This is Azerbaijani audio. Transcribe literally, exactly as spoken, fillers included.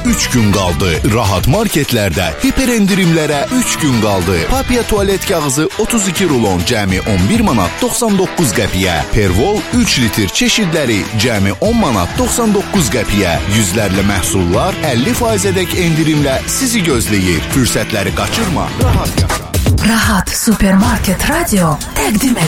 üç gün qaldı. Rahat marketlərdə hiper endirimlərə üç gün qaldı. Papia tualet kağızı otuz iki rulon cəmi on bir manat doxsan doqquz qəpiyə. Pervol üç litr çeşidləri cəmi on manat doxsan doqquz qəpiyə. Yüzlərlə məhsullar əlli faizədək endirimlə sizi gözləyir. Fürsətləri qaçırma, rahat yaşa. Rahat Supermarket Radio təqdim edir.